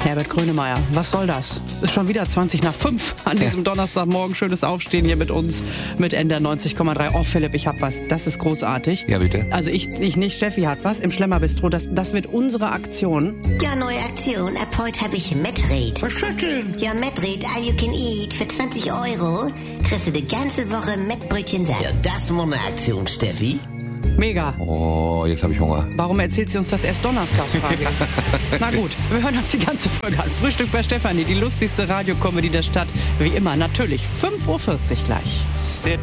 Herbert Grönemeyer, was soll das? Ist schon wieder 5:20 an diesem Donnerstagmorgen. Schönes Aufstehen hier mit uns, mit NDR 90,3. Oh, Philipp, ich hab was. Das ist großartig. Ja, bitte. Also ich nicht, Steffi hat was im Schlemmerbistro. Das wird unsere Aktion. Ja, neue Aktion. Ab heute habe ich Metrate. Was ist das denn? Ja, Metrate, all you can eat. Für 20 € kriegst du die ganze Woche Mettbrötchen Saft. Ja, das ist mal eine Aktion, Steffi. Mega. Oh, jetzt habe ich Hunger. Warum erzählt sie uns das erst donnerstags, Fabi? Na gut, wir hören uns die ganze Folge an. Frühstück bei Stefanie, die lustigste Radiokomödie der Stadt. Wie immer, natürlich 5:40 Uhr gleich.